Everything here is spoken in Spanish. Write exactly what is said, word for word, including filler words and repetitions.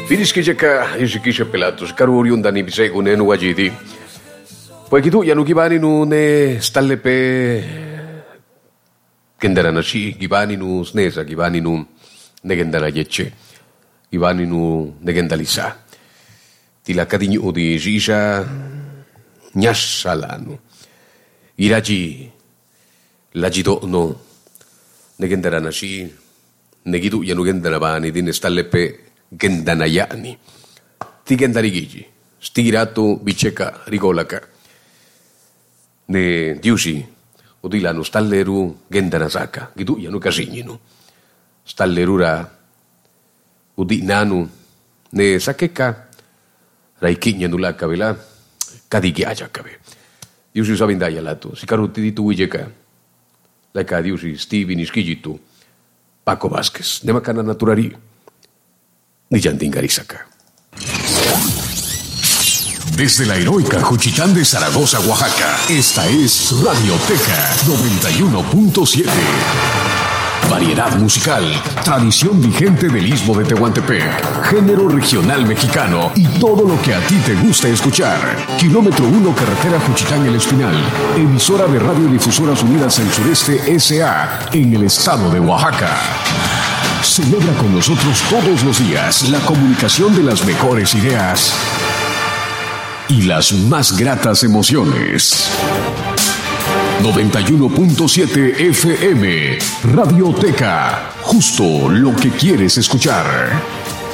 Finiskijaka isikisha pelatos karuriun dani bisego nenu wajidi. Pues kitu yanu gibani nu ne stallepe gendara nashi gibani nu snesa gibani nu negendara yeche gibani nu negendalisa. Tila kadinyu di jisha nyashalanu. Iraji lajido no negendara nashi negidu yanu gendara bani din stallepe gendanayani. Ti gendarigiji. Stigirato bicheka rigolaka. Ne diusi odilanu stalleru gendanasaka. Gidu yanu kasinyinu. Stallerura udinanu ne sakeka raikinya nulaka vela kadigi ajakabe. Diusi sabindaya lato. Sikaruti ditu wijeka. Laika diusi Stevie Niskijitu. Paco Vázquez. Nemakana naturari. Niyandingarisaka. Desde la heroica Juchitán de Zaragoza, Oaxaca, esta es Radioteca noventa y uno punto siete. Variedad musical, tradición vigente del Istmo de Tehuantepec, género regional mexicano y todo lo que a ti te gusta escuchar. Kilómetro uno, carretera Juchitán El Espinal, emisora de Radiodifusoras Unidas del Sureste S A en el estado de Oaxaca. Celebra con nosotros todos los días la comunicación de las mejores ideas y las más gratas emociones. noventa y uno punto siete F M, Radioteca, justo lo que quieres escuchar.